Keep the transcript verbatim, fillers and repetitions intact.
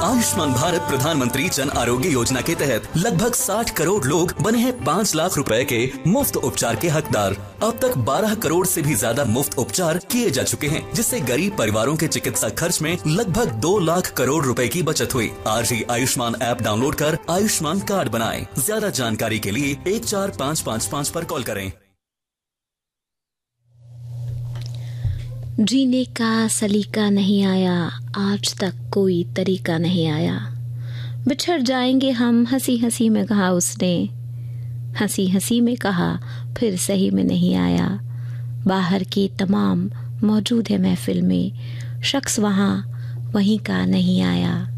आयुष्मान भारत प्रधानमंत्री जन आरोग्य योजना के तहत लगभग साठ करोड़ लोग बने हैं पाँच लाख रुपए के मुफ्त उपचार के हकदार। अब तक बारह करोड़ से भी ज्यादा मुफ्त उपचार किए जा चुके हैं, जिससे गरीब परिवारों के चिकित्सा खर्च में लगभग दो लाख करोड़ रुपए की बचत हुई। आज ही आयुष्मान ऐप डाउनलोड कर आयुष्मान कार्ड बनाएं। ज्यादा जानकारी के लिए एक चार पाँच पाँच पाँच पर कॉल करें। जीने का सलीका नहीं आया, आज तक कोई तरीका नहीं आया। बिछड़ जाएंगे हम, हंसी हंसी में कहा उसने। हंसी हंसी में कहा, फिर सही में नहीं आया। बाहर की तमाम मौजूद है महफिल में, शख्स वहाँ वहीं का नहीं आया।